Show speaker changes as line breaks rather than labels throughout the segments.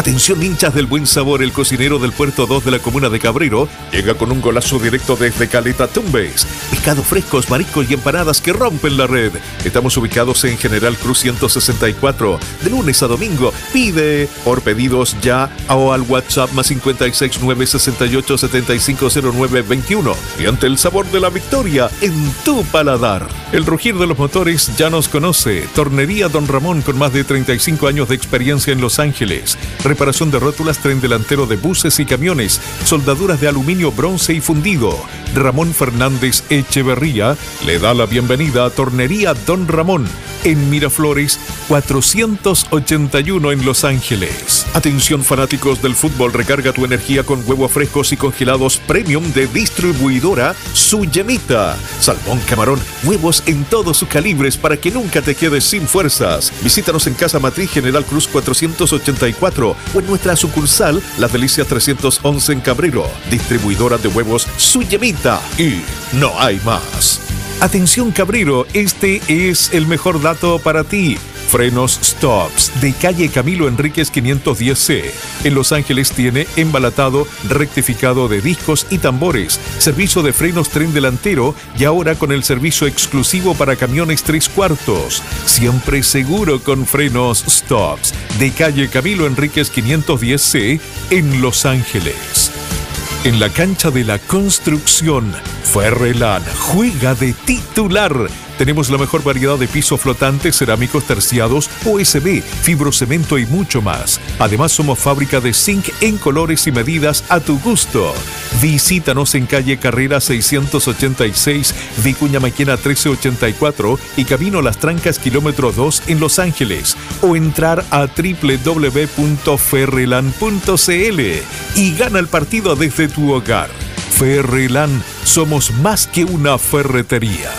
Atención hinchas del buen sabor, el cocinero del Puerto 2 de la comuna de Cabrero llega con un golazo directo desde Caleta Tumbes. Pescados frescos, mariscos y empanadas que rompen la red. Estamos ubicados en General Cruz 164, de lunes a domingo. Pide por pedidos ya o al WhatsApp más 56 968 7509 21. Y ante el sabor de la victoria en tu paladar. El rugir de los motores ya nos conoce. Tornería Don Ramón con más de 35 años de experiencia en Los Ángeles. Reparación de rótulas, tren delantero de buses y camiones, soldaduras de aluminio, bronce y fundido. Ramón Fernández Echeverría le da la bienvenida a Tornería Don Ramón en Miraflores 481 en Los Ángeles. Atención fanáticos del fútbol, recarga tu energía con huevos frescos y congelados premium de distribuidora Su Yemita. Salmón, camarón, huevos en todos sus calibres para que nunca te quedes sin fuerzas. Visítanos en Casa Matriz General Cruz 484 o en nuestra sucursal Las Delicias 311 en Cabrero. Distribuidora de huevos Su Yemita. Y no hay más. Atención Cabrero, este es el mejor dato para ti. Frenos Stops, de calle Camilo Enríquez 510C. En Los Ángeles tiene embalatado, rectificado de discos y tambores, servicio de frenos tren delantero y ahora con el servicio exclusivo para camiones 3/4. Siempre seguro con Frenos Stops, de calle Camilo Enríquez 510C en Los Ángeles. En la cancha de la construcción, Ferrelan juega de titular. Tenemos la mejor variedad de piso flotante, cerámicos terciados, OSB, fibrocemento y mucho más. Además, somos fábrica de zinc en colores y medidas a tu gusto. Visítanos en calle Carrera 686, Vicuña Maquena 1384 y Camino Las Trancas, kilómetro 2 en Los Ángeles. O entrar a www.ferrelan.cl y gana el partido desde tu hogar. Ferrelan, somos más que una ferretería.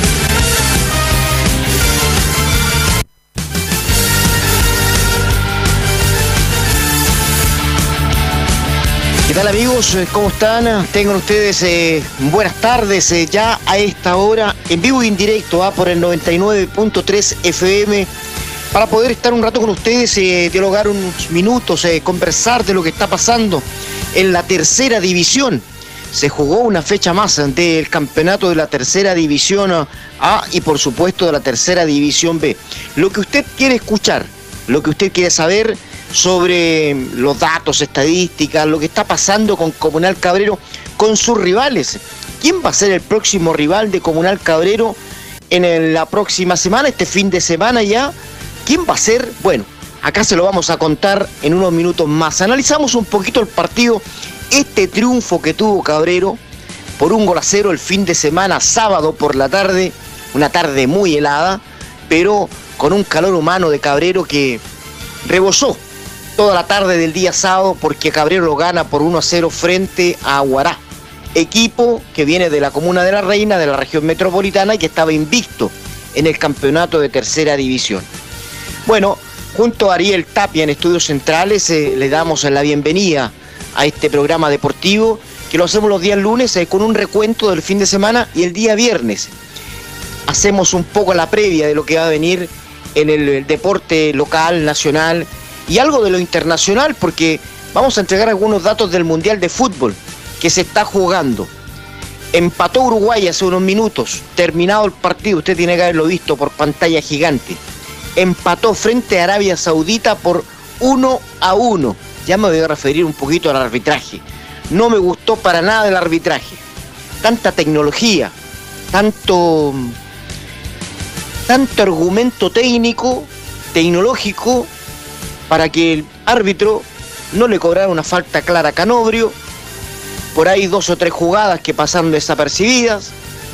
¿Qué tal amigos? ¿Cómo están? Tengan ustedes buenas tardes ya a esta hora en vivo y en directo por el 99.3 FM para poder estar un rato con ustedes, dialogar unos minutos, conversar de lo que está pasando en la tercera división. Se jugó una fecha más del campeonato de la tercera división A y por supuesto de la tercera división B. Lo que usted quiere escuchar, lo que usted quiere saber sobre los datos, estadísticas, lo que está pasando con Comunal Cabrero, con sus rivales. ¿Quién va a ser el próximo rival de Comunal Cabrero en la próxima semana, este fin de semana ya? ¿Quién va a ser? Bueno, acá se lo vamos a contar en unos minutos más. Analizamos un poquito el partido, este triunfo que tuvo Cabrero por 1-0 el fin de semana, sábado por la tarde, una tarde muy helada, pero con un calor humano de Cabrero que rebosó toda la tarde del día sábado porque Cabrero lo gana por 1-0 frente a Huará, equipo que viene de la comuna de La Reina, de la región metropolitana y que estaba invicto en el campeonato de tercera división. Bueno, junto a Ariel Tapia en Estudios Centrales le damos la bienvenida a este programa deportivo que lo hacemos los días lunes con un recuento del fin de semana y el día viernes hacemos un poco la previa de lo que va a venir en el deporte local, nacional y algo de lo internacional, porque vamos a entregar algunos datos del Mundial de Fútbol que se está jugando. Empató Uruguay hace unos minutos, terminado el partido, usted tiene que haberlo visto por pantalla gigante. Empató frente a Arabia Saudita por 1-1. Ya me voy a referir un poquito al arbitraje. No me gustó para nada el arbitraje. Tanta tecnología, tanto argumento tecnológico, para que el árbitro no le cobrara una falta clara a Canobrio. Por ahí 2 o 3 jugadas que pasaron desapercibidas.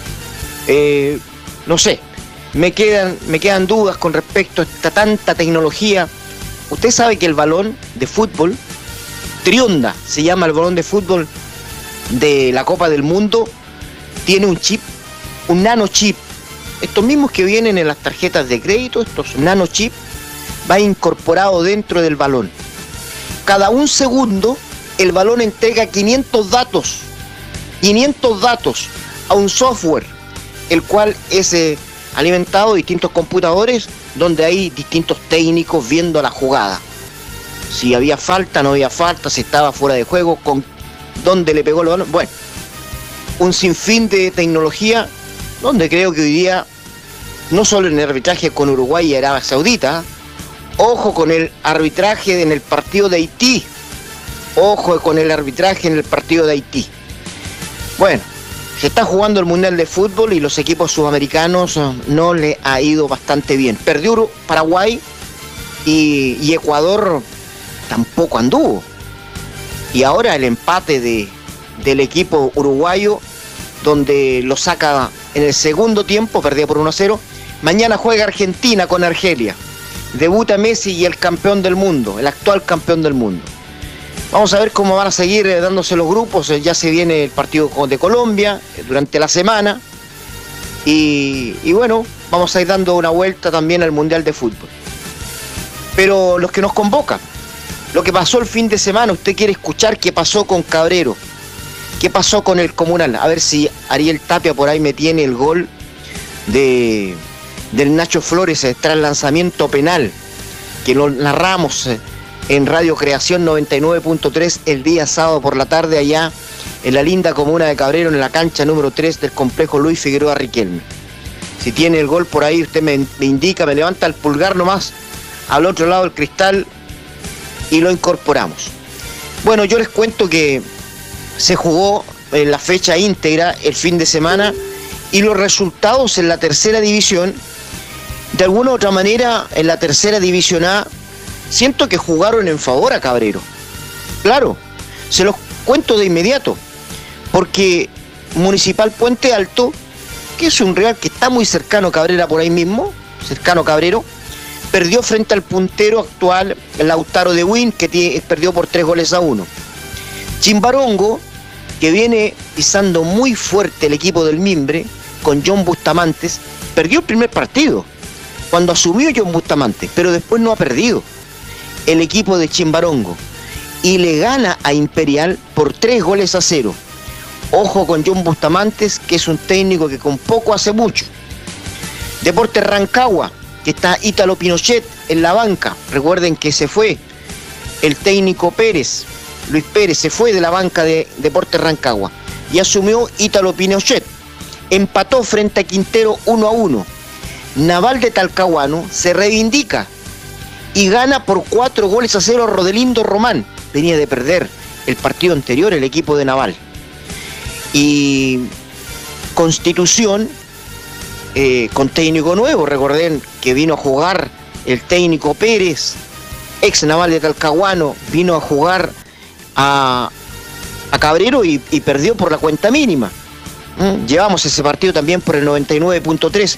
No sé, me quedan dudas con respecto a esta tanta tecnología. Usted sabe que el balón de fútbol, Trionda, se llama el balón de fútbol de la Copa del Mundo, tiene un chip, un nanochip. Estos mismos que vienen en las tarjetas de crédito, estos nanochips, va incorporado dentro del balón. Cada un segundo el balón entrega 500 datos a un software, el cual es alimentado de distintos computadores donde hay distintos técnicos viendo la jugada. si había falta, no había falta, si estaba fuera de juego, con dónde le pegó el balón. Bueno, un sinfín de tecnología donde creo que hoy día, no solo en el arbitraje con Uruguay y Arabia Saudita, ojo con el arbitraje en el partido de Haití, ojo con el arbitraje en el partido de Haití. Bueno, se está jugando el Mundial de Fútbol y los equipos sudamericanos no le ha ido bastante bien. Perdió Paraguay y Ecuador tampoco anduvo. Y ahora el empate del equipo uruguayo, donde lo saca en el segundo tiempo, perdía por 1-0. Mañana juega Argentina con Argelia. Debuta Messi y el campeón del mundo, el actual campeón del mundo. Vamos a ver cómo van a seguir dándose los grupos. Ya se viene el partido de Colombia durante la semana. Y bueno, vamos a ir dando una vuelta también al Mundial de Fútbol. Pero los que nos convocan, lo que pasó el fin de semana, usted quiere escuchar qué pasó con Cabrero, qué pasó con el Comunal. A ver si Ariel Tapia por ahí me tiene el gol del Nacho Flores tras el lanzamiento penal, que lo narramos en Radio Creación 99.3 el día sábado por la tarde allá en la linda comuna de Cabrero, en la cancha número 3 del complejo Luis Figueroa Riquelme. Si tiene el gol por ahí, usted me indica, me levanta el pulgar nomás al otro lado del cristal y lo incorporamos. Bueno, yo les cuento que se jugó en la fecha íntegra el fin de semana y los resultados en la tercera división, de alguna u otra manera, en la tercera división A, siento que jugaron en favor a Cabrero. Claro, se los cuento de inmediato, porque Municipal Puente Alto, que es un rival que está muy cercano a Cabrera por ahí mismo, cercano a Cabrero, perdió frente al puntero actual, Lautaro de Win, que perdió por 3-1. Chimbarongo, que viene pisando muy fuerte el equipo del Mimbre, con John Bustamantes, perdió el primer partido, cuando asumió John Bustamantes, pero después no ha perdido el equipo de Chimbarongo, y le gana a Imperial por 3-0. Ojo con John Bustamantes, que es un técnico que con poco hace mucho. Deportes Rancagua, que está Ítalo Pinochet en la banca. Recuerden que se fue el técnico Pérez, Luis Pérez, se fue de la banca de Deportes Rancagua y asumió Ítalo Pinochet. Empató frente a Quintero 1-1. Naval de Talcahuano se reivindica y gana por 4-0 a Rodelindo Román. Venía de perder el partido anterior el equipo de Naval. Y Constitución, con técnico nuevo, recuerden que vino a jugar el técnico Pérez, ex Naval de Talcahuano, vino a jugar a Cabrero y perdió por la cuenta mínima. Llevamos ese partido también por el 99.3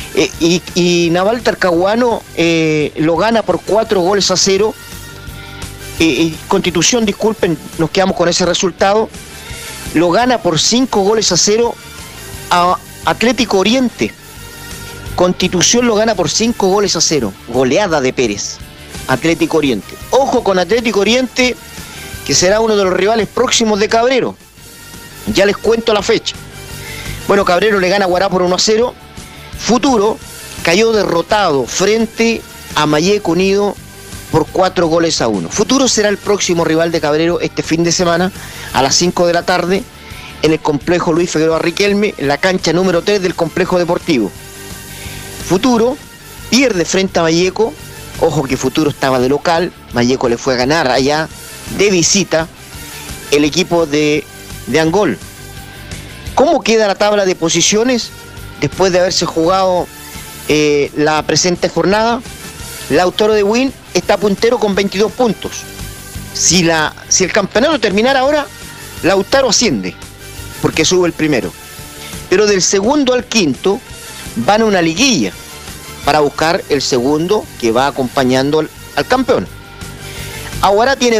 y Naval Talcahuano lo gana por 4-0. Constitución, disculpen, nos quedamos con ese resultado, lo gana por 5-0 a Atlético Oriente. Constitución lo gana por 5-0, goleada de Pérez, Atlético Oriente. Ojo con Atlético Oriente, que será uno de los rivales próximos de Cabrero. Ya les cuento la fecha. Bueno, Cabrero le gana a Guará por 1-0. Futuro cayó derrotado frente a Mayeco Unido por 4-1. Futuro será el próximo rival de Cabrero este fin de semana a las 5 de la tarde en el complejo Luis Figueroa Riquelme, en la cancha número 3 del complejo deportivo. Futuro pierde frente a Mayeco. Ojo que Futuro estaba de local, Mayeco le fue a ganar allá de visita el equipo de Angol. ¿Cómo queda la tabla de posiciones después de haberse jugado la presente jornada? Lautaro de Win está puntero con 22 puntos. Si el campeonato terminara ahora, Lautaro asciende, porque sube el primero. Pero del segundo al quinto van a una liguilla para buscar el segundo que va acompañando al campeón. Aguará tiene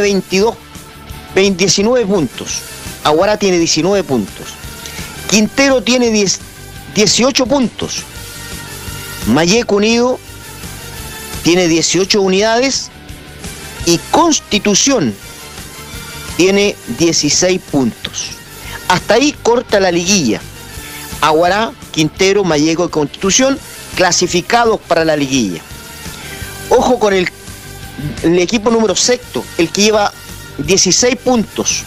19 puntos. Aguará tiene 19 puntos. Quintero tiene 18 puntos. Mayeco Unido tiene 18 unidades y Constitución tiene 16 puntos. Hasta ahí corta la liguilla. Aguará, Quintero, Mayeco y Constitución clasificados para la liguilla. Ojo con el el equipo número sexto, el que lleva 16 puntos,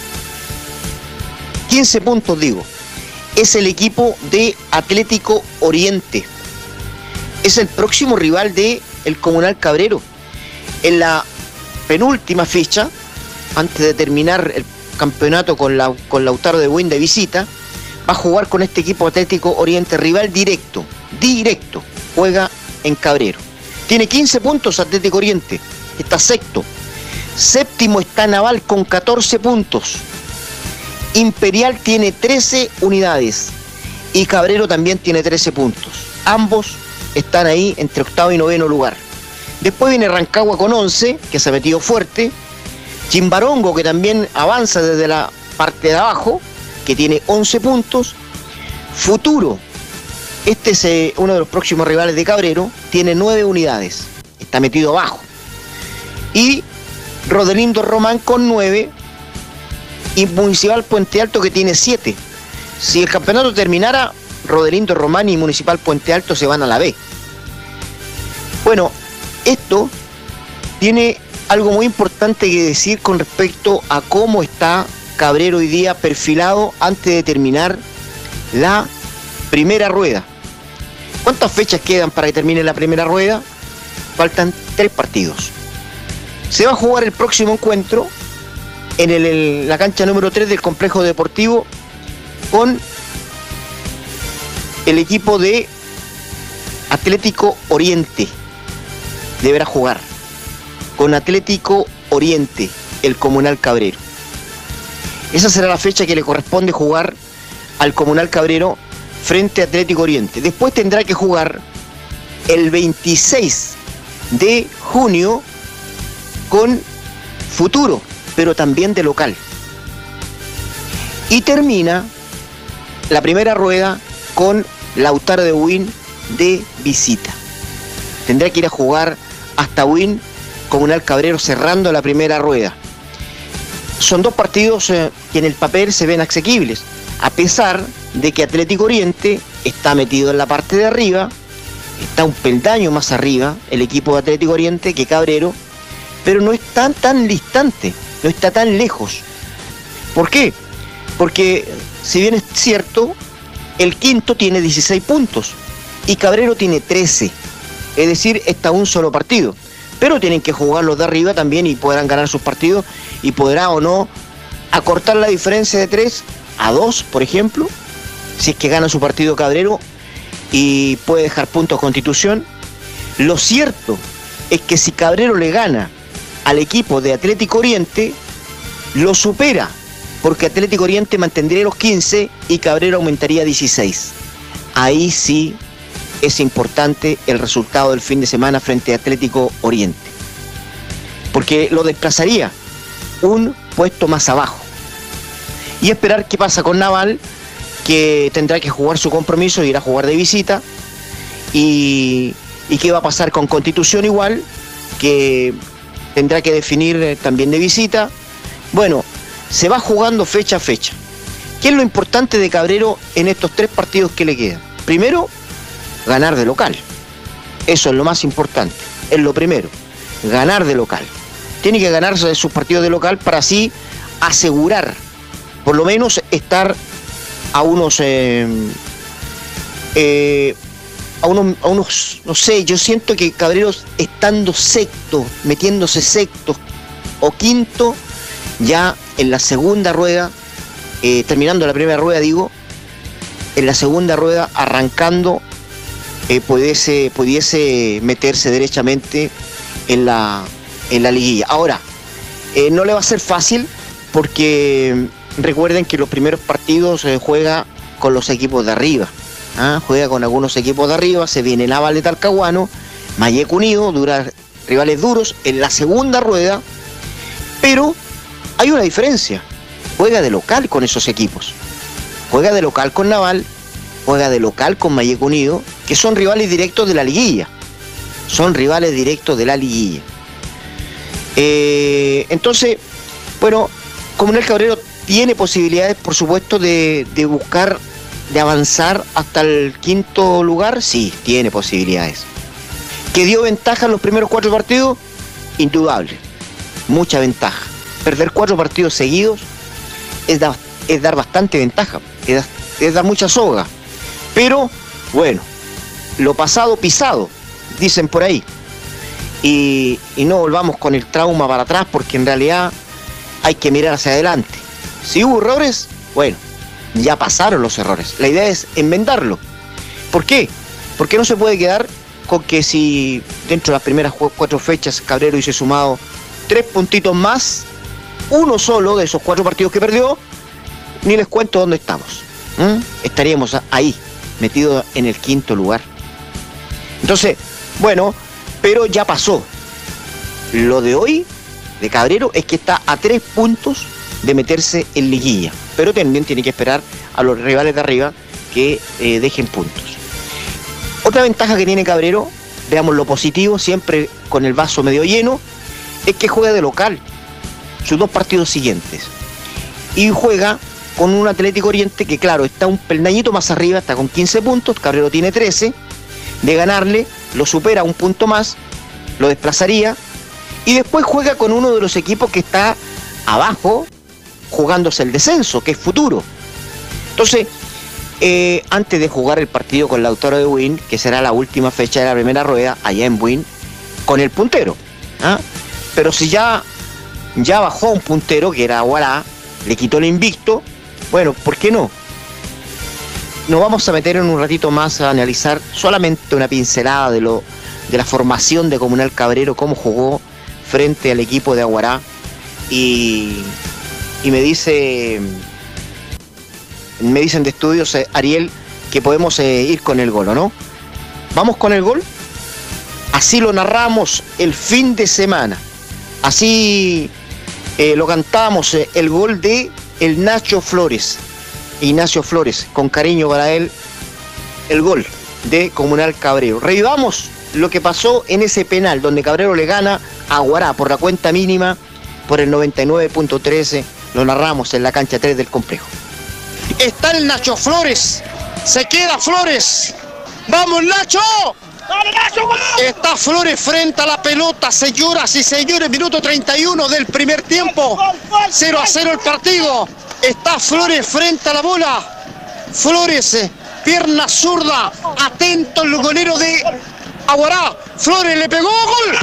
15 puntos digo, es el equipo de Atlético Oriente. Es el próximo rival de el Comunal Cabrero. En la penúltima fecha, antes de terminar el campeonato con Lautaro de Buin de visita, va a jugar con este equipo Atlético Oriente, rival directo, juega en Cabrero. Tiene 15 puntos Atlético Oriente, está sexto. Séptimo está Naval con 14 puntos. Imperial tiene 13 unidades y Cabrero también tiene 13 puntos. Ambos están ahí entre octavo y noveno lugar. Después viene Rancagua con 11, que se ha metido fuerte. Chimbarongo, que también avanza desde la parte de abajo, que tiene 11 puntos. Futuro, este es uno de los próximos rivales de Cabrero, tiene 9 unidades, está metido abajo. Y Rodelindo Román con 9 y Municipal Puente Alto, que tiene 7. Si el campeonato terminara, Rodelindo Román y Municipal Puente Alto se van a la B. Bueno, esto tiene algo muy importante que decir con respecto a cómo está Cabrero hoy día perfilado antes de terminar la primera rueda. ¿Cuántas fechas quedan para que termine la primera rueda? Faltan 3 partidos. Se va a jugar el próximo encuentro en la cancha número 3 del complejo deportivo con el equipo de Atlético Oriente. Deberá jugar con Atlético Oriente, el Comunal Cabrero. Esa será la fecha que le corresponde jugar al Comunal Cabrero frente a Atlético Oriente. Después tendrá que jugar el 26 de junio con Futuro, pero también de local. Y termina la primera rueda con Lautaro de Buin de visita. Tendrá que ir a jugar hasta Buin, Comunal Cabrero, cerrando la primera rueda. Son 2 partidos que en el papel se ven asequibles, a pesar de que Atlético Oriente está metido en la parte de arriba, está un peldaño más arriba el equipo de Atlético Oriente que Cabrero, pero no está tan distante, no está tan lejos. ¿Por qué? Porque si bien es cierto, el quinto tiene 16 puntos y Cabrero tiene 13, es decir, está un solo partido. Pero tienen que jugar los de arriba también y podrán ganar sus partidos y podrá o no acortar la diferencia de 3 a 2, por ejemplo, si es que gana su partido Cabrero y puede dejar puntos Constitución. Lo cierto es que si Cabrero le gana al equipo de Atlético Oriente, lo supera, porque Atlético Oriente mantendría los 15 y Cabrero aumentaría a 16. Ahí sí es importante el resultado del fin de semana frente a Atlético Oriente, porque lo desplazaría un puesto más abajo. Y esperar qué pasa con Naval, que tendrá que jugar su compromiso, irá a jugar de visita, y qué va a pasar con Constitución igual, que tendrá que definir también de visita. Bueno, se va jugando fecha a fecha. ¿Qué es lo importante de Cabrero en estos 3 partidos que le quedan? Primero, ganar de local. Eso es lo más importante, es lo primero, ganar de local. Tiene que ganarse sus partidos de local para así asegurar, por lo menos estar a unos, no sé, yo siento que Cabrero estando sexto, metiéndose sexto o quinto, ya en la segunda rueda, terminando la primera rueda digo, en la segunda rueda arrancando, pudiese meterse derechamente en la liguilla. Ahora, no le va a ser fácil porque recuerden que los primeros partidos juega con los equipos de arriba. Juega con algunos equipos de arriba, se viene Naval de Talcahuano, Mayeco Unido, rivales duros en la segunda rueda, pero hay una diferencia, juega de local con esos equipos, juega de local con Naval, juega de local con Mayeco Unido, que son rivales directos de la liguilla. Entonces, bueno, Comunal Cabrero tiene posibilidades, por supuesto, de buscar, de avanzar hasta el quinto lugar. Sí, tiene posibilidades. ¿Que dio ventaja en los primeros 4 partidos? indudable, mucha ventaja. Perder 4 partidos seguidos es dar bastante ventaja, es dar mucha soga. Pero, bueno, lo pasado pisado, dicen por ahí. Y no volvamos con el trauma para atrás, porque en realidad hay que mirar hacia adelante. Si hubo errores, bueno, ya pasaron los errores. La idea es enmendarlo. ¿Por qué? Porque no se puede quedar con que si dentro de las primeras 4 fechas Cabrero hubiese sumado 3 puntitos más, uno solo de esos 4 partidos que perdió, ni les cuento dónde estamos. Estaríamos ahí, metidos en el 5.º lugar. Entonces, bueno, pero ya pasó. Lo de hoy, de Cabrero, es que está a 3 puntos de meterse en liguilla. Pero también tiene que esperar a los rivales de arriba que dejen puntos. Otra ventaja que tiene Cabrero, veamos lo positivo, siempre con el vaso medio lleno, es que juega de local sus 2 partidos siguientes. Y juega con un Atlético Oriente que, claro, está un peldañito más arriba, está con 15 puntos, Cabrero tiene 13. De ganarle, lo supera un punto más, lo desplazaría. Y después juega con uno de los equipos que está abajo, jugándose el descenso, que es Futuro. Entonces, antes de jugar el partido con Lautaro de Buin, que será la última fecha de la primera rueda, allá en Buin, con el puntero. Pero si ya bajó un puntero, que era Aguará, le quitó el invicto, bueno, ¿por qué no? Nos vamos a meter en un ratito más a analizar solamente una pincelada de la formación de Comunal Cabrero, cómo jugó frente al equipo de Aguará. Y me dicen de estudios, Ariel, que podemos ir con el gol, ¿o no? ¿Vamos con el gol? Así lo narramos el fin de semana. Así lo cantamos, el gol de el Nacho Flores. Ignacio Flores, con cariño para él, el gol de Comunal Cabrero. Revivamos lo que pasó en ese penal, donde Cabrero le gana a Aguará por la cuenta mínima, por el 99.13. Lo narramos en la cancha 3 del complejo. Está el Nacho Flores, se queda Flores. ¡Vamos, Nacho! ¡Dale, Nacho! Está Flores frente a la pelota, señoras y señores, minuto 31 del primer tiempo. 0-0 el partido. Está Flores frente a la bola. Flores, pierna zurda, atento el golero de Aguará. Flores le pegó, gol.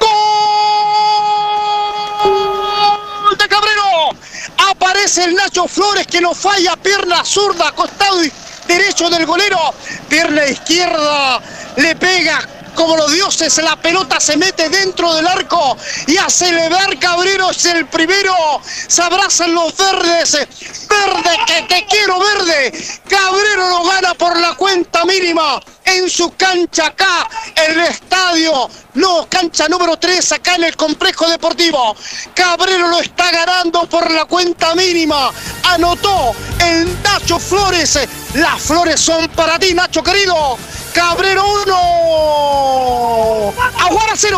¡Gol de Cabrero! Aparece el Nacho Flores, que no falla, pierna zurda, costado derecho del golero, pierna izquierda, le pega como los dioses, la pelota se mete dentro del arco y a celebrar. Cabrero es el primero, se abrazan los verdes, verde que te quiero verde. Cabrero lo gana por la cuenta mínima en su cancha acá, en el estadio, no, cancha número 3 acá en el complejo deportivo. Cabrero lo está ganando por la cuenta mínima, anotó el Nacho Flores. Las flores son para ti, Nacho querido. Cabrero 1, Aguará 0.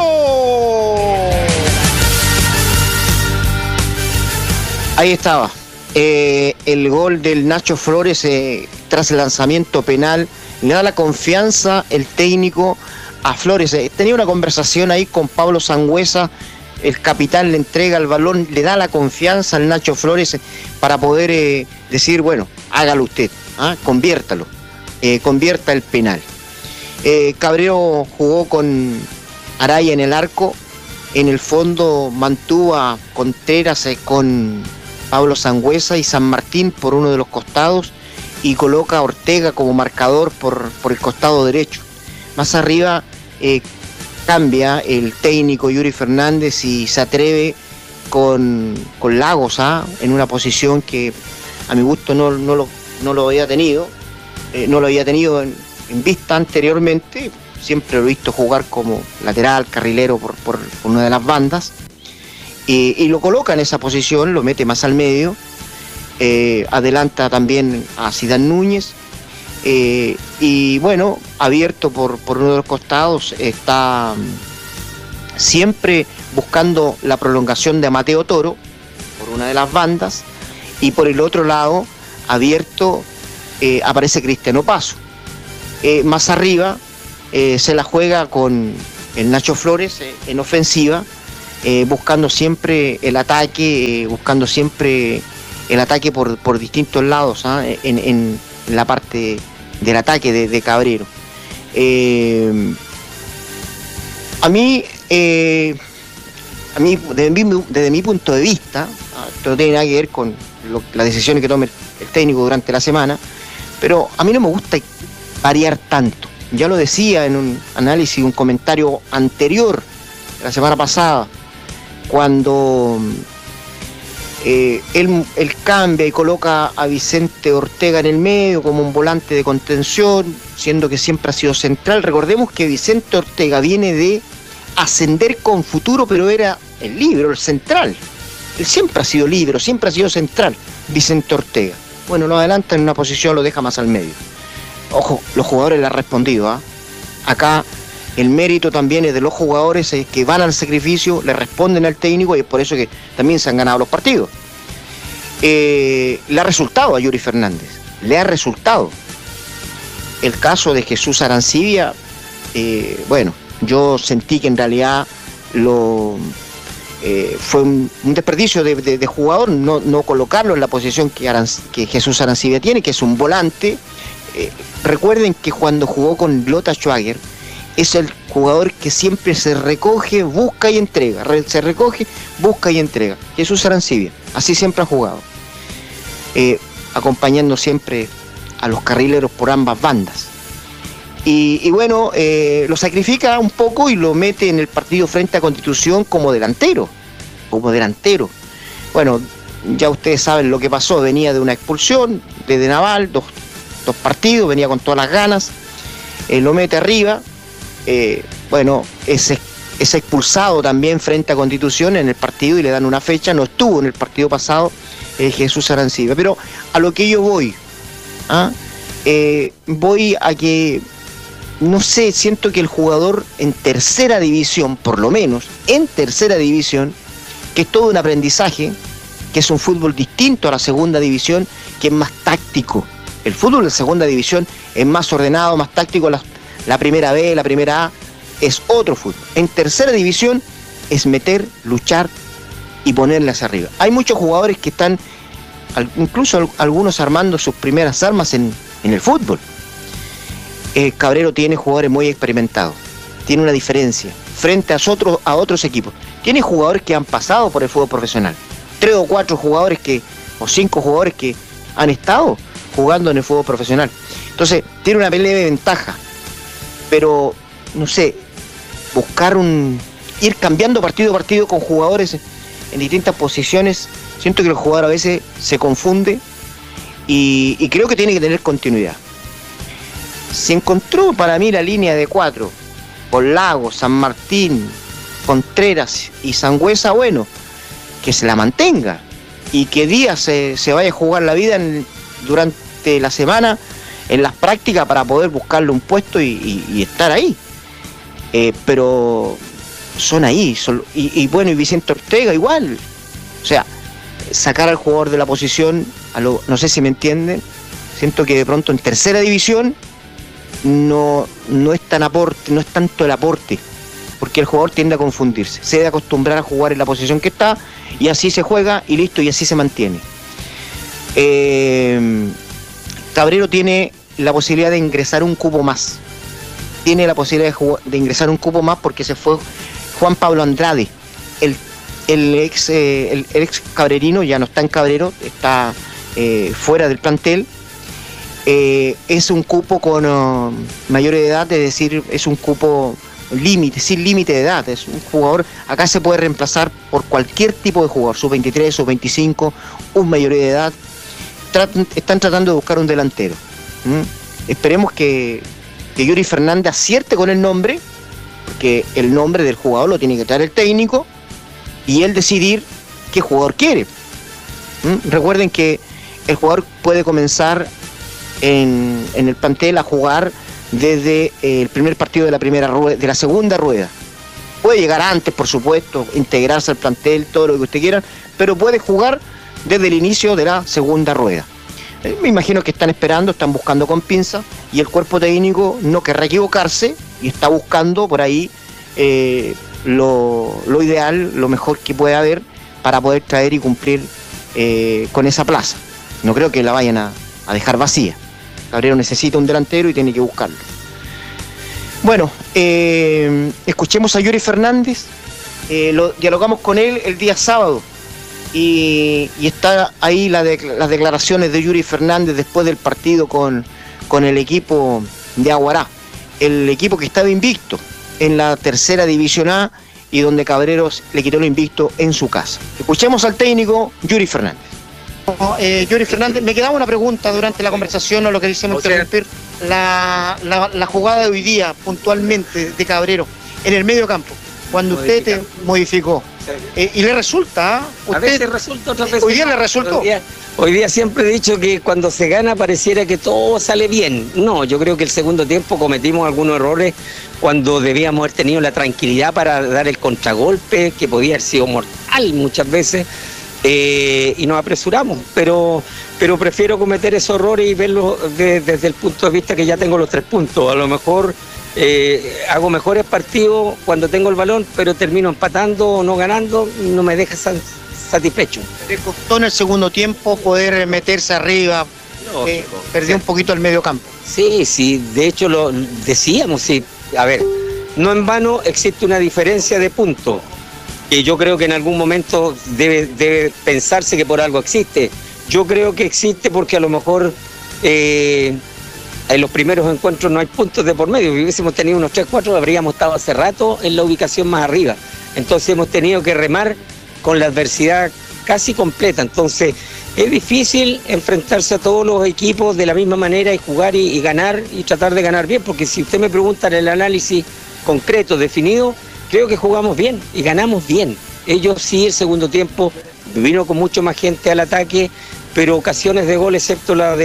Ahí estaba el gol del Nacho Flores tras el lanzamiento penal. Le da la confianza el técnico a Flores. Tenía una conversación ahí con Pablo Sangüesa. El capitán le entrega el balón, le da la confianza al Nacho Flores para poder decir, bueno, hágalo usted, conviértalo, convierta el penal. Cabrero jugó con Araya en el arco, en el fondo mantuvo a Contreras con Pablo Sangüesa y San Martín por uno de los costados y coloca a Ortega como marcador por el costado derecho. Más arriba cambia el técnico Yuri Fernández y se atreve con Lagos en una posición que a mi gusto no lo había tenido, en vista anteriormente. Siempre lo he visto jugar como lateral, carrilero por una de las bandas, y lo coloca en esa posición, lo mete más al medio, adelanta también a Zidane Núñez, y bueno, abierto por uno de los costados, está siempre buscando la prolongación de Mateo Toro por una de las bandas, y por el otro lado, abierto, aparece Cristiano Paso. Más arriba se la juega con el Nacho Flores en ofensiva, buscando siempre el ataque, por distintos lados, en la parte del ataque de Cabrero. A mí, desde mi punto de vista, esto no tiene nada que ver con las decisiones que tome el técnico durante la semana, pero a mí no me gusta variar tanto. Ya lo decía en un análisis, un comentario anterior, la semana pasada, cuando él cambia y coloca a Vicente Ortega en el medio como un volante de contención, siendo que siempre ha sido central. Recordemos que Vicente Ortega viene de ascender con Futuro, pero era el líbero, el central. Él siempre ha sido líbero, siempre ha sido central, Vicente Ortega. Bueno, lo adelanta en una posición, lo deja más al medio. Ojo, los jugadores le han respondido. Acá el mérito también es de los jugadores que van al sacrificio, le responden al técnico, y es por eso que también se han ganado los partidos. Le ha resultado a Yuri Fernández, le ha resultado. El caso de Jesús Arancibia, bueno, yo sentí que en realidad fue un desperdicio de jugador no colocarlo en la posición que Jesús Arancibia tiene, que es un volante. Recuerden que cuando jugó con Lota Schwager, es el jugador que siempre se recoge, busca y entrega. Se recoge, busca y entrega. Jesús Arancibia, así siempre ha jugado. Acompañando siempre a los carrileros por ambas bandas. Y bueno, lo sacrifica un poco y lo mete en el partido frente a Constitución como delantero. Bueno, ya ustedes saben lo que pasó. Venía de una expulsión desde Naval, dos partidos, venía con todas las ganas. Lo mete arriba. Bueno, es expulsado también frente a Constitución en el partido y le dan una fecha. No estuvo en el partido pasado Jesús Arancibia. Pero a lo que yo voy, voy a que, no sé, siento que el jugador en tercera división, por lo menos en tercera división, que es todo un aprendizaje, que es un fútbol distinto a la segunda división, que es más táctico. El fútbol de segunda división es más ordenado, más táctico. La primera B, la primera A, es otro fútbol. En tercera división es meter, luchar y ponerlas arriba. Hay muchos jugadores que están, incluso algunos armando sus primeras armas en el fútbol. Cabrero tiene jugadores muy experimentados. Tiene una diferencia frente a otros equipos. Tiene jugadores que han pasado por el fútbol profesional. 3 o 4 jugadores o 5 jugadores que han estado jugando en el fútbol profesional. Entonces, tiene una pelea de ventaja. Pero, no sé, ir cambiando partido a partido con jugadores en distintas posiciones. Siento que el jugador a veces se confunde y creo que tiene que tener continuidad. Se encontró para mí la línea de 4 con Lagos, San Martín, Contreras y Sangüesa, bueno, que se la mantenga y que Díaz se vaya a jugar la vida durante la semana en las prácticas para poder buscarle un puesto y estar ahí. Pero son ahí. Y bueno, y Vicente Ortega igual. O sea, sacar al jugador de la posición, no sé si me entienden, siento que de pronto en tercera división no es tanto el aporte, porque el jugador tiende a confundirse, se debe acostumbrar a jugar en la posición que está, y así se juega y listo, y así se mantiene. Cabrero tiene la posibilidad de ingresar un cupo más. Tiene la posibilidad de ingresar un cupo más porque se fue Juan Pablo Andrade, el ex cabrerino, ya no está en Cabrero, está fuera del plantel. Es un cupo con mayores de edad, es decir, es un cupo sin límite de edad. Es un jugador, acá se puede reemplazar por cualquier tipo de jugador, sub-23, sub-25, un mayor de edad. Están tratando de buscar un delantero. Esperemos que Yuri Fernández acierte con el nombre, porque el nombre del jugador lo tiene que traer el técnico y él decidir qué jugador quiere. Recuerden que el jugador puede comenzar en el plantel a jugar desde el primer partido de la segunda rueda. Puede llegar antes, por supuesto, integrarse al plantel, todo lo que usted quiera, pero puede jugar desde el inicio de la segunda rueda. Me imagino que están buscando con pinza, y el cuerpo técnico no querrá equivocarse y está buscando por ahí lo ideal, lo mejor que puede haber para poder traer y cumplir con esa plaza. No creo que la vayan a dejar vacía. Cabrero necesita un delantero y tiene que buscarlo. Bueno, escuchemos a Yuri Fernández, dialogamos con él el día sábado y está ahí las declaraciones de Yuri Fernández después del partido con el equipo de Aguará, el equipo que estaba invicto en la tercera división A y donde Cabreros le quitó lo invicto en su casa. Escuchemos al técnico Yuri Fernández. Yuri Fernández, me quedaba una pregunta durante la conversación, o lo que hicimos interrumpir, la jugada de hoy día, puntualmente, de Cabrero, en el medio campo, cuando usted te modificó. Y le resulta,
a veces resulta, otras veces
hoy día le resultó.
Hoy día siempre he dicho que cuando se gana pareciera que todo sale bien. No, yo creo que el segundo tiempo cometimos algunos errores cuando debíamos haber tenido la tranquilidad para dar el contragolpe, que podía haber sido mortal muchas veces. Y nos apresuramos, pero prefiero cometer esos errores y verlo desde el punto de vista que ya tengo los 3 puntos. A lo mejor hago mejores partidos cuando tengo el balón, pero termino empatando o no ganando, no me deja satisfecho.
¿Le costó en el segundo tiempo poder meterse arriba? Perdió un poquito el medio campo.
Sí, de hecho lo decíamos, sí. A ver, no en vano existe una diferencia de puntos, que yo creo que en algún momento debe pensarse que por algo existe. Yo creo que existe porque a lo mejor en los primeros encuentros no hay puntos de por medio. Si hubiésemos tenido unos 3-4, habríamos estado hace rato en la ubicación más arriba. Entonces hemos tenido que remar con la adversidad casi completa. Entonces es difícil enfrentarse a todos los equipos de la misma manera y jugar y ganar y tratar de ganar bien, porque si usted me pregunta en el análisis concreto, definido, creo que jugamos bien y ganamos bien. Ellos sí, el segundo tiempo vino con mucho más gente al ataque, pero ocasiones de gol, excepto la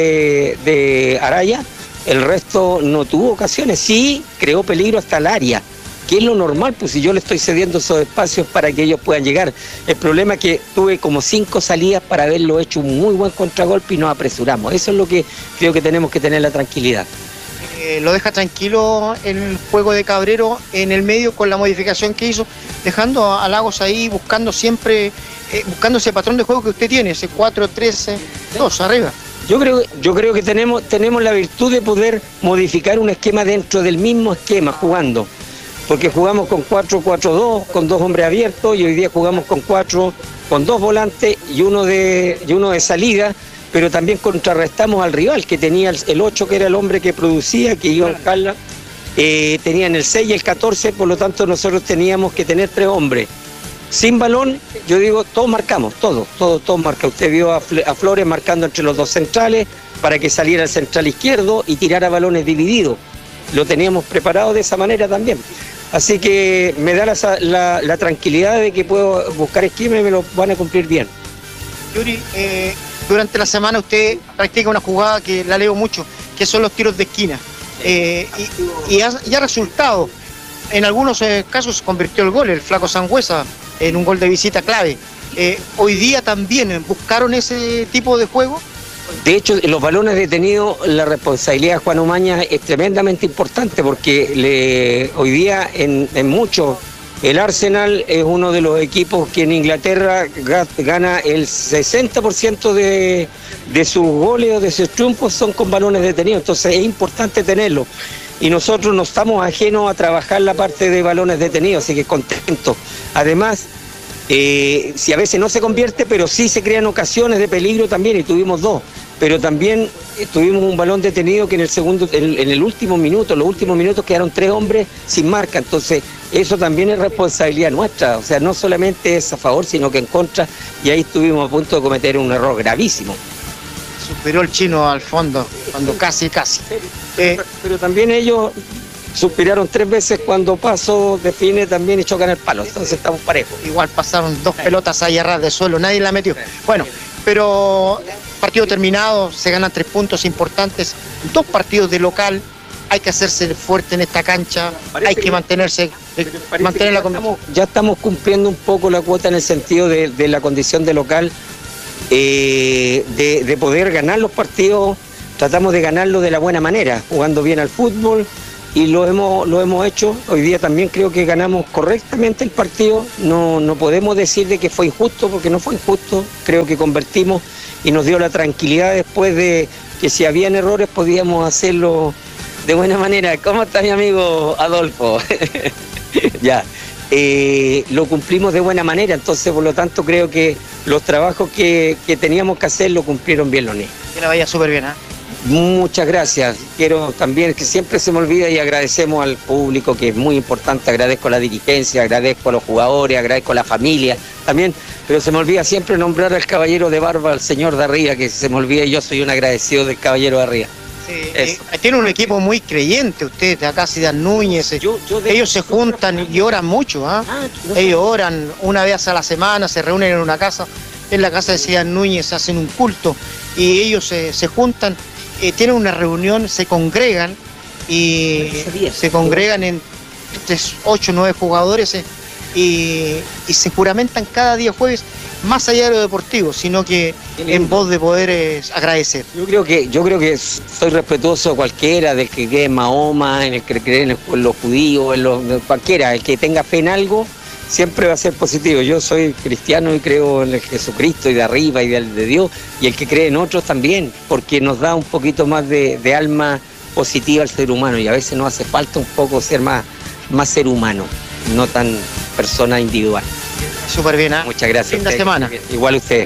de Araya, el resto no tuvo ocasiones. Sí creó peligro hasta el área, que es lo normal, pues si yo le estoy cediendo esos espacios para que ellos puedan llegar. El problema es que tuve como 5 salidas para haberlo hecho un muy buen contragolpe y nos apresuramos. Eso es lo que creo que tenemos que tener la tranquilidad.
Lo deja tranquilo el juego de Cabrero en el medio con la modificación que hizo, dejando a Lagos ahí buscando siempre, buscando ese patrón de juego que usted tiene, ese 4-3-2 arriba.
Yo creo que tenemos la virtud de poder modificar un esquema dentro del mismo esquema jugando, porque jugamos con 4-4-2, con 2 hombres abiertos, y hoy día jugamos con 4, con 2 volantes y uno de salida, pero también contrarrestamos al rival, que tenía el 8, que era el hombre que producía, que iba a buscarla, tenían el 6 y el 14, por lo tanto nosotros teníamos que tener 3 hombres. Sin balón, yo digo, todos marcamos, todos marcan. Usted vio a Flores marcando entre los 2 centrales para que saliera el central izquierdo y tirara balones divididos. Lo teníamos preparado de esa manera también. Así que me da la tranquilidad de que puedo buscar esquema y me lo van a cumplir bien.
Yuri, durante la semana usted practica una jugada que la leo mucho, que son los tiros de esquina. Y ha resultado. En algunos casos convirtió el gol, el Flaco Sangüesa, en un gol de visita clave. Hoy día también buscaron ese tipo de juego.
De hecho, en los balones detenidos, la responsabilidad de Juan Umaña es tremendamente importante, porque hoy día en muchos, el Arsenal es uno de los equipos que en Inglaterra gana el 60% de sus goles o de sus triunfos son con balones detenidos, entonces es importante tenerlo. Y nosotros no estamos ajenos a trabajar la parte de balones detenidos, así que contentos. Además, si a veces no se convierte, pero sí se crean ocasiones de peligro también, y tuvimos 2. Pero también tuvimos un balón detenido que en el último minuto, los últimos minutos quedaron 3 hombres sin marca. Entonces, eso también es responsabilidad nuestra. O sea, no solamente es a favor, sino que en contra. Y ahí estuvimos a punto de cometer un error gravísimo.
Superó el chino al fondo, cuando casi.
Pero también ellos suspiraron 3 veces cuando Paso define también y chocan el palo. Entonces estamos parejos.
Igual pasaron 2 pelotas ahí a ras de suelo, nadie la metió. Bueno, pero partido terminado, se ganan 3 puntos importantes, 2 partidos de local, hay que hacerse fuerte en esta cancha, hay que mantenerse, mantener la condición.
Ya estamos cumpliendo un poco la cuota en el sentido de la condición de local, de poder ganar los partidos. Tratamos de ganarlo de la buena manera, jugando bien al fútbol, y lo hemos hecho. Hoy día también creo que ganamos correctamente el partido. No podemos decir de que fue injusto, porque no fue injusto. Creo que convertimos y nos dio la tranquilidad después de que si habían errores podíamos hacerlo de buena manera. ¿Cómo está mi amigo Adolfo? Ya, lo cumplimos de buena manera, entonces por lo tanto creo que los trabajos que teníamos que hacer lo cumplieron bien los niños.
Que la vaya súper bien, ¿eh?
Muchas gracias. Quiero también, que siempre se me olvida, y agradecemos al público, que es muy importante. Agradezco a la dirigencia, agradezco a los jugadores, agradezco a la familia también, pero se me olvida siempre nombrar al caballero de barba, al señor de arriba, que se me olvida, y yo soy un agradecido del caballero de arriba.
Sí, tiene un equipo muy creyente usted, de acá Zidane Núñez. Ellos se juntan y oran mucho, ¿ah? Ellos oran una vez a la semana, se reúnen en una casa, en la casa de Zidane Núñez, hacen un culto y ellos se juntan, tienen una reunión, se congregan y se congregan en 8 o 9 jugadores y se juramentan cada día jueves, más allá de lo deportivo, sino que en voz de poder agradecer.
Yo creo que soy respetuoso de cualquiera, del que cree en Mahoma, en el que cree en los judíos, cualquiera, el que tenga fe en algo, siempre va a ser positivo. Yo soy cristiano y creo en el Jesucristo y de arriba y de Dios, y el que cree en otros también, porque nos da un poquito más de alma positiva al ser humano, y a veces nos hace falta un poco ser más ser humano, no tan persona individual.
Súper bien, ¿eh?
Muchas gracias.
Fin de semana.
Igual usted.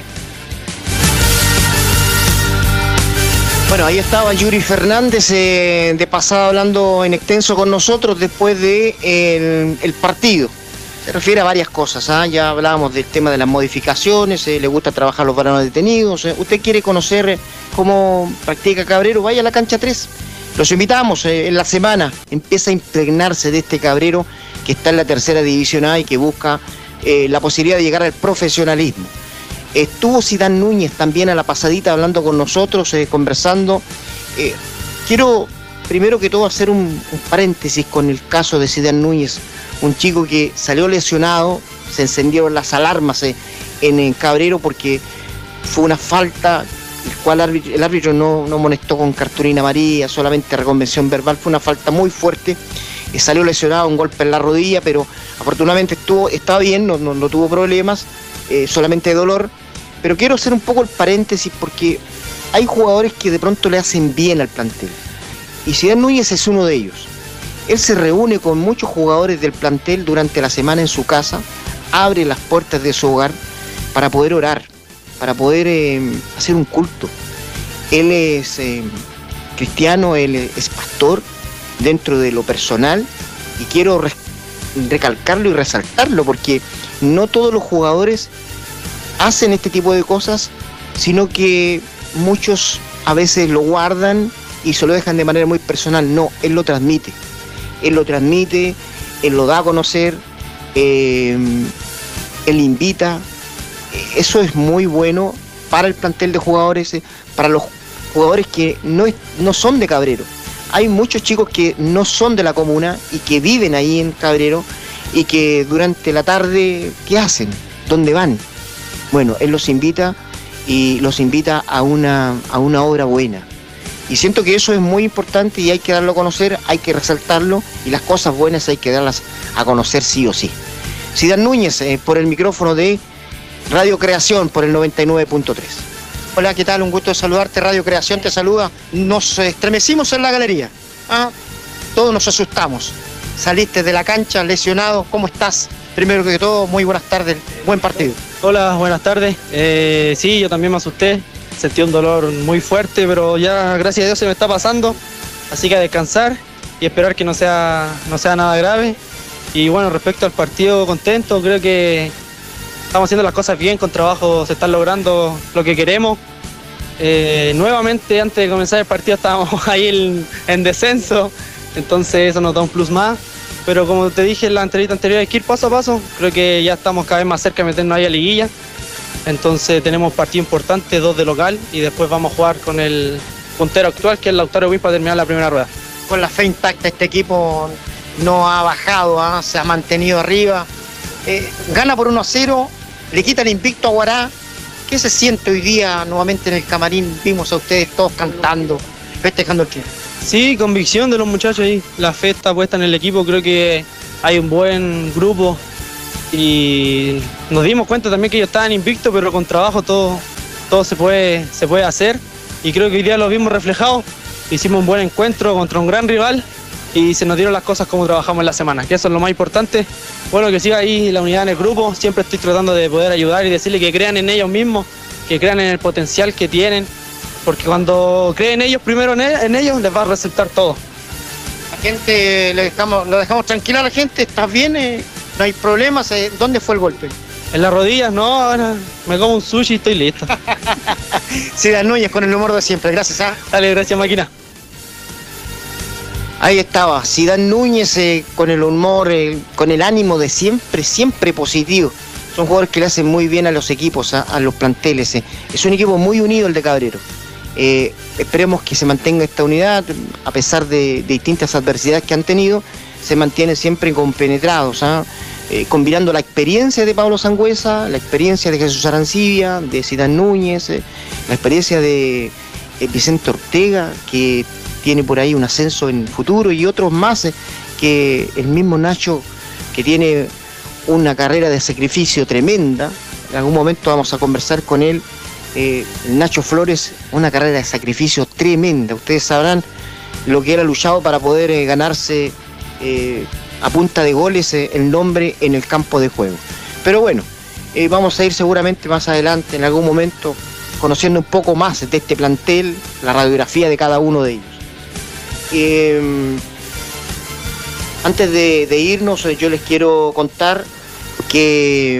Bueno, ahí estaba Yuri Fernández de pasada hablando en extenso con nosotros después de el partido. Se refiere a varias cosas, ¿ah? Ya hablábamos del tema de las modificaciones, le gusta trabajar los varones detenidos. Usted quiere conocer cómo practica Cabrero, vaya a la cancha 3. Los invitamos en la semana, empieza a impregnarse de este Cabrero que está en la tercera división A y que busca la posibilidad de llegar al profesionalismo. Estuvo Zidane Núñez también a la pasadita hablando con nosotros, conversando. Quiero primero que todo hacer un paréntesis con el caso de Zidane Núñez, un chico que salió lesionado, se encendieron las alarmas en Cabrero porque fue una falta, el cual el árbitro no amonestó con cartulina amarilla, solamente reconvención verbal, fue una falta muy fuerte. Salió lesionado, un golpe en la rodilla, pero afortunadamente estaba bien, no tuvo problemas, solamente dolor. Pero quiero hacer un poco el paréntesis porque hay jugadores que de pronto le hacen bien al plantel. Y Zidane Núñez es uno de ellos. Él se reúne con muchos jugadores del plantel durante la semana en su casa, abre las puertas de su hogar para poder orar, para poder hacer un culto. Él es cristiano, él es pastor dentro de lo personal, y quiero recalcarlo y resaltarlo porque no todos los jugadores hacen este tipo de cosas, sino que muchos a veces lo guardan y se lo dejan de manera muy personal. No, él lo transmite, él lo da a conocer, él invita. Eso es muy bueno para el plantel de jugadores, para los jugadores que no son de Cabrero. Hay muchos chicos que no son de la comuna y que viven ahí en Cabrero y que durante la tarde, ¿qué hacen? ¿Dónde van? Bueno, él los invita y los invita a una obra buena. Y siento que eso es muy importante y hay que darlo a conocer, hay que resaltarlo, y las cosas buenas hay que darlas a conocer sí o sí. Zidane Núñez, por el micrófono de Radio Creación, por el 99.3. Hola, ¿qué tal? Un gusto de saludarte. Radio Creación te saluda. Nos estremecimos en la galería. Todos nos asustamos. Saliste de la cancha lesionado. ¿Cómo estás? Primero que todo, muy buenas tardes. Buen partido.
Hola, buenas tardes. Sí, yo también me asusté. Sentí un dolor muy fuerte, pero ya, gracias a Dios, se me está pasando. Así que a descansar y esperar que no sea nada grave. Y bueno, respecto al partido, contento. Creo que estamos haciendo las cosas bien, con trabajo se está logrando lo que queremos. Nuevamente, antes de comenzar el partido, estábamos ahí en descenso, entonces eso nos da un plus más. Pero como te dije en la entrevista anterior, hay que ir paso a paso. Creo que ya estamos cada vez más cerca de meternos ahí a liguilla. Entonces tenemos partido importante, 2 de local, y después vamos a jugar con el puntero actual, que es el Lautaro Win, para terminar la primera rueda.
Con la fe intacta, este equipo no ha bajado, se ha mantenido arriba. Gana por 1-0, le quita el invicto a Guará. ¿Qué se siente hoy día nuevamente en el camarín? Vimos a ustedes todos cantando, festejando el triunfo.
Sí, convicción de los muchachos ahí. La fe está puesta en el equipo, creo que hay un buen grupo y nos dimos cuenta también que ellos estaban invictos, pero con trabajo todo se puede hacer y creo que hoy día lo vimos reflejado. Hicimos un buen encuentro contra un gran rival y se nos dieron las cosas como trabajamos en la semana, que eso es lo más importante. Bueno, que siga ahí la unidad en el grupo, siempre estoy tratando de poder ayudar y decirle que crean en ellos mismos, que crean en el potencial que tienen, porque cuando creen ellos primero en ellos, les va a resultar todo.
La gente, lo dejamos tranquila a la gente, ¿estás bien? No hay problemas, ¿dónde fue el golpe?
En las rodillas, no, ahora me como un sushi y estoy listo.
Zidane Núñez con el humor de siempre, gracias.
Dale, gracias máquina.
Ahí estaba, Zidane Núñez con el humor, con el ánimo de siempre positivo. Son jugadores que le hacen muy bien a los equipos, a los planteles. Es un equipo muy unido el de Cabrero. Esperemos que se mantenga esta unidad, a pesar de distintas adversidades que han tenido, se mantiene siempre compenetrados, combinando la experiencia de Pablo Sangüesa, la experiencia de Jesús Arancibia, de Zidane Núñez, la experiencia de Vicente Ortega, que tiene por ahí un ascenso en futuro, y otros más, que el mismo Nacho, que tiene una carrera de sacrificio tremenda. En algún momento vamos a conversar con él. Nacho Flores, una carrera de sacrificio tremenda. Ustedes sabrán lo que él ha luchado para poder ganarse a punta de goles el nombre en el campo de juego. Pero bueno, vamos a ir seguramente más adelante, en algún momento, conociendo un poco más de este plantel, la radiografía de cada uno de ellos. Antes de irnos, yo les quiero contar que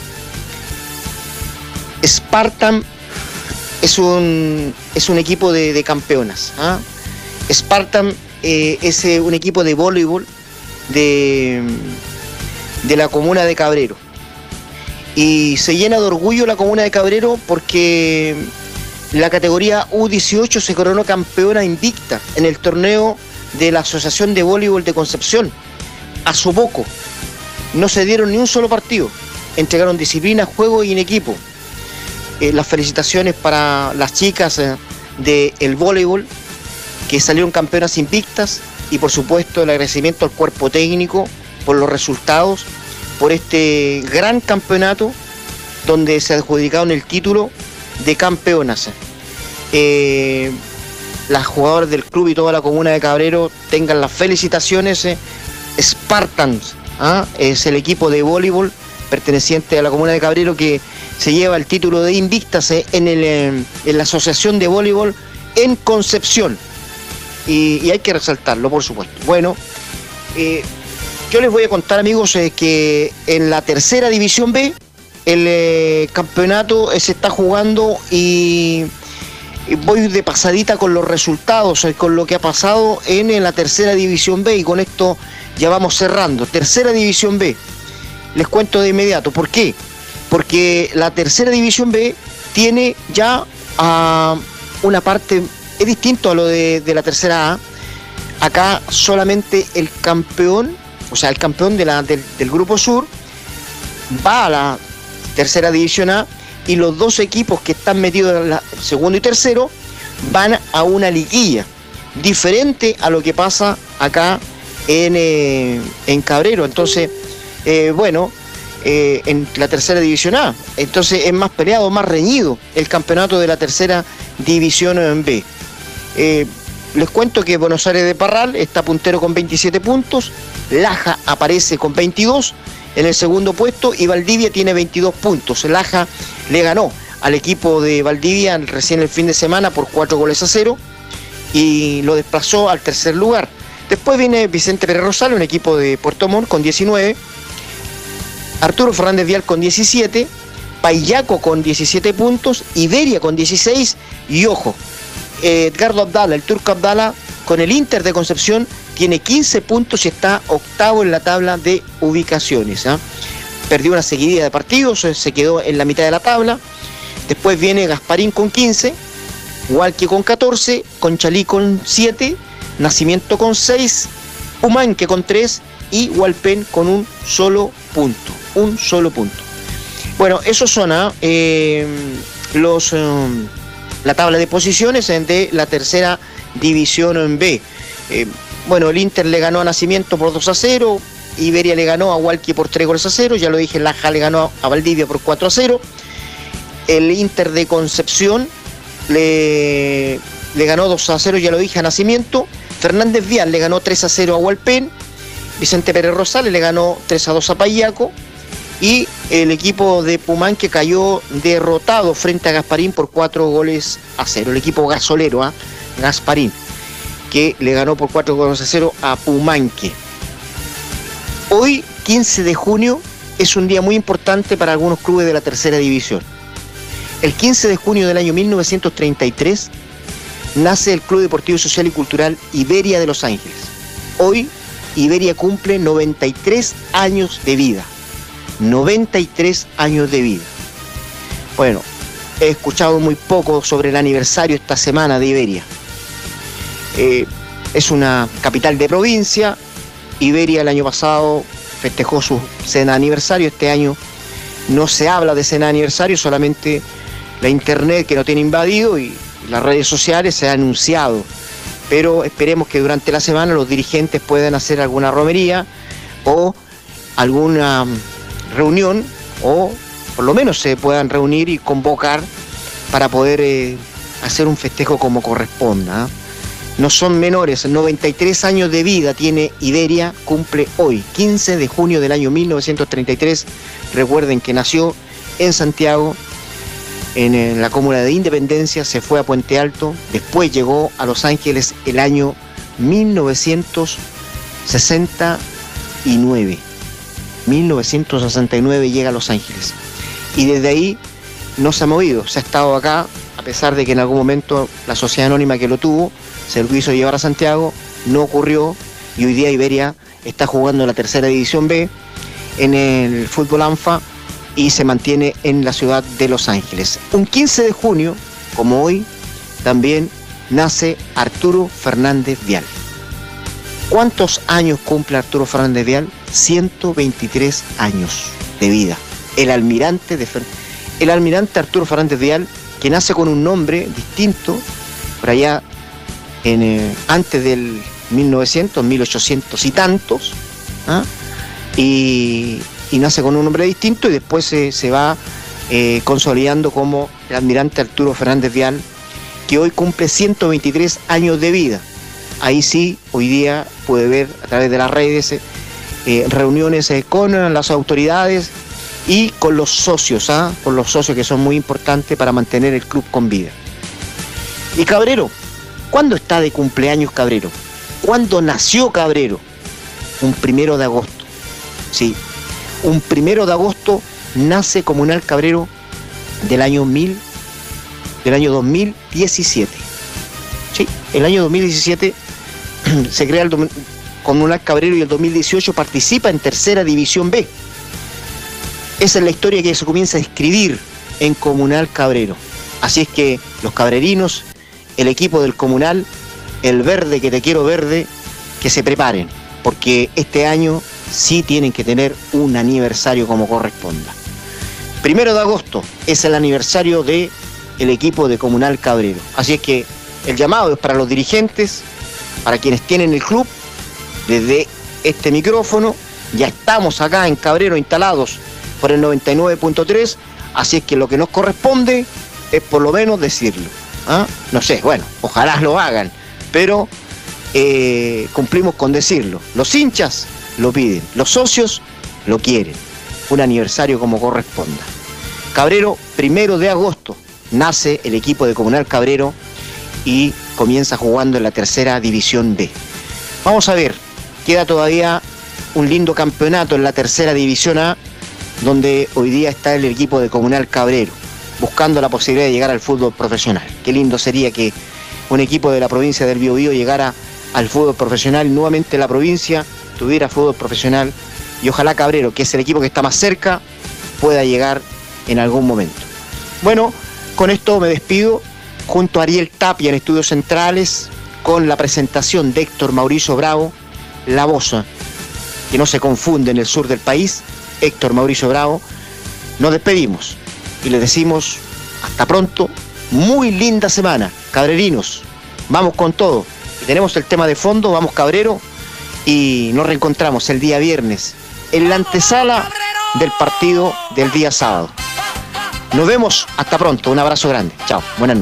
Spartan es un equipo de campeonas. Spartan es un equipo de voleibol de la comuna de Cabrero. Y se llena de orgullo la comuna de Cabrero porque la categoría U18 se coronó campeona invicta en el torneo de la Asociación de Voleibol de Concepción. A Sopoco. No se dieron ni un solo partido. Entregaron disciplina, juego y en equipo. Las felicitaciones para las chicas del voleibol que salieron campeonas invictas, y por supuesto el agradecimiento al cuerpo técnico por los resultados, por este gran campeonato donde se adjudicaron el título de campeonas. Las jugadoras del club y toda la comuna de Cabrero tengan las felicitaciones. Spartans es el equipo de voleibol perteneciente a la comuna de Cabrero que se lleva el título de invictas en la Asociación de Voleibol en Concepción. Y hay que resaltarlo, por supuesto. Bueno, yo les voy a contar, amigos, que en la tercera división B el campeonato se está jugando, y voy de pasadita con los resultados, con lo que ha pasado en la tercera división B, y con esto ya vamos cerrando. Tercera división B, les cuento de inmediato. ¿Por qué? Porque la tercera división B tiene ya una parte, es distinto a lo de la tercera A. Acá solamente el campeón, o sea, el campeón del Grupo Sur va a la tercera división A, y los dos equipos que están metidos en la segundo y tercero van a una liguilla, diferente a lo que pasa acá en Cabrero. Entonces, en la tercera división A, entonces es más peleado, más reñido el campeonato de la tercera división B. Les cuento que Buenos Aires de Parral está puntero con 27 puntos, Laja aparece con 22 en el segundo puesto, y Valdivia tiene 22 puntos. Laja le ganó al equipo de Valdivia recién el fin de semana por 4-0 y lo desplazó al tercer lugar. Después viene Vicente Pérez Rosales, un equipo de Puerto Montt, con 19, Arturo Fernández Vial con 17, Payaco con 17 puntos, Iberia con 16, y ojo, Edgardo Abdala, el turco Abdala, con el Inter de Concepción, tiene 15 puntos y está octavo en la tabla de ubicaciones. Perdió una seguidilla de partidos, se quedó en la mitad de la tabla. Después viene Gasparín con 15, Hualque con 14, Conchalí con 7, Nacimiento con 6, Humanque con 3 y Hualpén con un solo punto. Bueno, esos son los la tabla de posiciones de la tercera división B. Bueno, el Inter le ganó a Nacimiento por 2-0, Iberia le ganó a Hualqui por 3-0, ya lo dije, Laja le ganó a Valdivia por 4-0, el Inter de Concepción le ganó 2-0, ya lo dije, a Nacimiento, Fernández Vial le ganó 3-0 a Hualpén, Vicente Pérez Rosales le ganó 3-2 a Payaco, y el equipo de Pumanque cayó derrotado frente a Gasparín por 4-0, el equipo gasolero, Gasparín, que le ganó por 4-0 a Pumanque. Hoy, 15 de junio, es un día muy importante para algunos clubes de la tercera división. El 15 de junio del año 1933 nace el Club Deportivo Social y Cultural Iberia de Los Ángeles. Hoy, Iberia cumple 93 años de vida. 93 años de vida. Bueno, he escuchado muy poco sobre el aniversario esta semana de Iberia. Es una capital de provincia. Iberia el año pasado festejó su cena de aniversario. Este año no se habla de cena de aniversario, solamente la internet que no tiene invadido y las redes sociales se ha anunciado. Pero esperemos que durante la semana los dirigentes puedan hacer alguna romería o alguna reunión, o por lo menos se puedan reunir y convocar para poder hacer un festejo como corresponda. No son menores, 93 años de vida tiene Iberia, cumple hoy, 15 de junio del año 1933. Recuerden que nació en Santiago, en la comuna de Independencia, se fue a Puente Alto, después llegó a Los Ángeles el año 1969. 1969 llega a Los Ángeles. Y desde ahí no se ha movido, se ha estado acá, a pesar de que en algún momento la sociedad anónima que lo tuvo se lo quiso llevar a Santiago, no ocurrió, y hoy día Iberia está jugando en la tercera división B en el fútbol ANFA y se mantiene en la ciudad de Los Ángeles. Un 15 de junio, como hoy, también nace Arturo Fernández Vial. ¿Cuántos años cumple Arturo Fernández Vial? 123 años de vida. El almirante Arturo Fernández Vial, que nace con un nombre distinto, por allá antes del 1900, 1800 y tantos, y nace con un nombre distinto y después se va consolidando como el almirante Arturo Fernández Vial, que hoy cumple 123 años de vida. Ahí sí, hoy día puede ver a través de las redes reuniones con las autoridades y con los socios, que son muy importantes para mantener el club con vida. Y Cabrero, ¿cuándo está de cumpleaños Cabrero? ¿Cuándo nació Cabrero? Un 1 de agosto. Sí, un 1 de agosto nace Comunal Cabrero del año 2017. Sí, el año 2017 se crea el Comunal Cabrero y el 2018 participa en tercera división B. Esa es la historia que se comienza a escribir en Comunal Cabrero. Así es que los cabrerinos, el equipo del Comunal, el verde que te quiero verde, que se preparen, porque este año sí tienen que tener un aniversario como corresponda. 1 de agosto es el aniversario del equipo de Comunal Cabrero. Así es que el llamado es para los dirigentes, para quienes tienen el club, desde este micrófono. Ya estamos acá en Cabrero instalados por el 99.3, así es que lo que nos corresponde es por lo menos decirlo. No sé, bueno, ojalá lo hagan, pero cumplimos con decirlo. Los hinchas lo piden, los socios lo quieren. Un aniversario como corresponda. Cabrero, 1 de agosto, nace el equipo de Comunal Cabrero y comienza jugando en la tercera división B. Vamos a ver, queda todavía un lindo campeonato en la tercera división A, donde hoy día está el equipo de Comunal Cabrero, buscando la posibilidad de llegar al fútbol profesional. Qué lindo sería que un equipo de la provincia del Biobío llegara al fútbol profesional, nuevamente la provincia tuviera fútbol profesional, y ojalá Cabrero, que es el equipo que está más cerca, pueda llegar en algún momento. Bueno, con esto me despido, junto a Ariel Tapia en Estudios Centrales, con la presentación de Héctor Mauricio Bravo, la voz que no se confunde en el sur del país, Héctor Mauricio Bravo. Nos despedimos y les decimos hasta pronto, muy linda semana. Cabrerinos, vamos con todo. Y tenemos el tema de fondo, vamos Cabrero, y nos reencontramos el día viernes en la antesala del partido del día sábado. Nos vemos, hasta pronto, un abrazo grande. Chao, buenas noches.